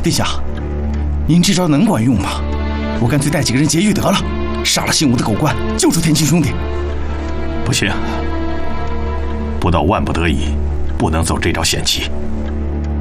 殿下，您这招能管用吗？我干脆带几个人劫狱得了，杀了姓吴的狗官，救出天青兄弟。 不行，不到万不得已，不能走这招险棋。